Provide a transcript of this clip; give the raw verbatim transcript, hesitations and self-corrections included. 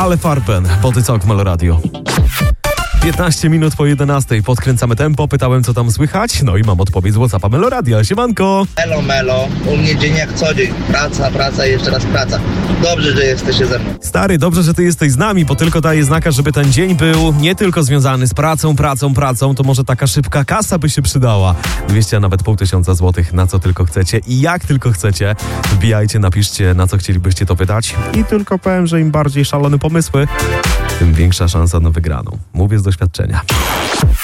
Ale Farben, Body Talk Melo Radio. piętnaście minut po jedenastej. Podkręcamy tempo, pytałem co tam słychać, no i mam odpowiedź z WhatsAppa Melo Radia. Siemanko! Melo, melo, u mnie dzień jak co dzień. Praca, praca i jeszcze raz praca. Dobrze, że jesteście ze mną. Stary, dobrze, że ty jesteś z nami, bo tylko daje znaka, żeby ten dzień był nie tylko związany z pracą, pracą, pracą, to może taka szybka kasa by się przydała. dwieście, a nawet pół tysiąca złotych, na co tylko chcecie i jak tylko chcecie. Wbijajcie, napiszcie, na co chcielibyście to wydać. I tylko powiem, że im bardziej szalone pomysły, tym większa szansa na wygraną. Mówię z doświadczenia.